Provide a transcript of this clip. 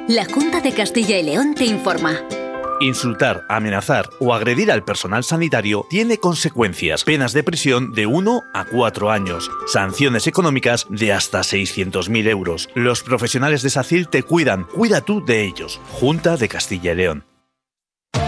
La Junta de Castilla y León te informa. Insultar, amenazar o agredir al personal sanitario tiene consecuencias. Penas de prisión de 1 a 4 años. Sanciones económicas de hasta 600.000 euros. Los profesionales de SACIL te cuidan. Cuida tú de ellos. Junta de Castilla y León.